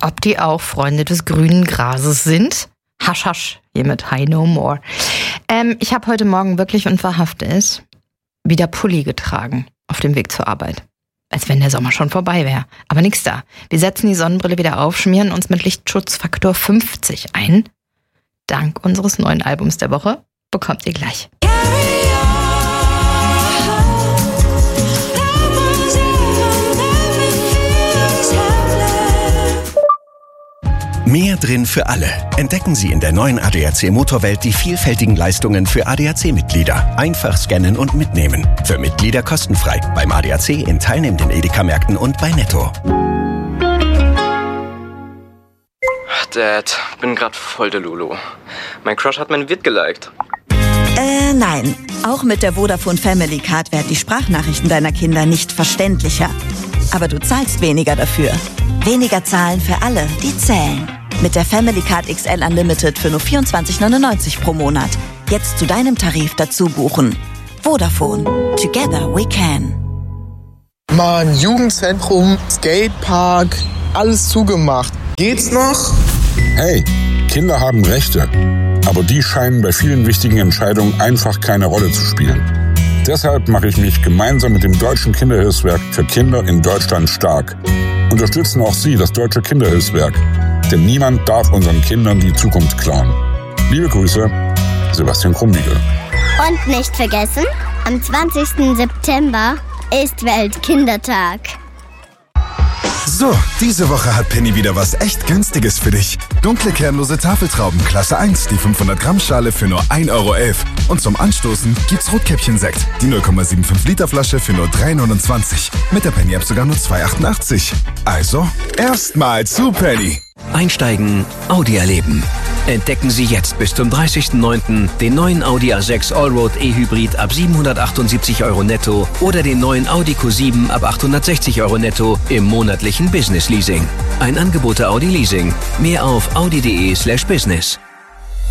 ob die auch Freunde des grünen Grases sind. Hasch, hasch, hier mit High No More. Ich habe heute Morgen wirklich und wahrhaftig wieder Pulli getragen auf dem Weg zur Arbeit. Als wenn der Sommer schon vorbei wäre. Aber nix da. Wir setzen die Sonnenbrille wieder auf, schmieren uns mit Lichtschutzfaktor 50 ein. Dank unseres neuen Albums der Woche bekommt ihr gleich. Mehr drin für alle. Entdecken Sie in der neuen ADAC Motorwelt die vielfältigen Leistungen für ADAC-Mitglieder. Einfach scannen und mitnehmen. Für Mitglieder kostenfrei. Beim ADAC in teilnehmenden Edeka-Märkten und bei Netto. Dad, bin grad voll der Lulu. Mein Crush hat mein Vid geliked. Nein. Auch mit der Vodafone Family Card werden die Sprachnachrichten deiner Kinder nicht verständlicher. Aber du zahlst weniger dafür. Weniger zahlen für alle, die zählen. Mit der Family Card XL Unlimited für nur 24,99 pro Monat. Jetzt zu deinem Tarif dazu buchen. Vodafone. Together we can. Mann, Jugendzentrum, Skatepark, alles zugemacht. Geht's noch? Hey, Kinder haben Rechte. Aber die scheinen bei vielen wichtigen Entscheidungen einfach keine Rolle zu spielen. Deshalb mache ich mich gemeinsam mit dem Deutschen Kinderhilfswerk für Kinder in Deutschland stark. Unterstützen auch Sie das Deutsche Kinderhilfswerk. Denn niemand darf unseren Kindern die Zukunft klauen. Liebe Grüße, Sebastian Krumbiegel. Und nicht vergessen, am 20. September ist Weltkindertag. So, diese Woche hat Penny wieder was echt Günstiges für dich. Dunkle kernlose Tafeltrauben Klasse 1, die 500 Gramm Schale für nur 1,11 €. Und zum Anstoßen gibt's Rotkäppchen-Sekt, die 0,75 Liter Flasche für nur 3,29 €. Mit der Penny-App sogar nur 2,88 €. Also, erstmal zu Penny. Einsteigen, Audi erleben. Entdecken Sie jetzt bis zum 30.09. den neuen Audi A6 Allroad E-Hybrid ab 778 € netto oder den neuen Audi Q7 ab 860 € netto im monatlichen Business Leasing. Ein Angebot der Audi Leasing. Mehr auf audi.de/business.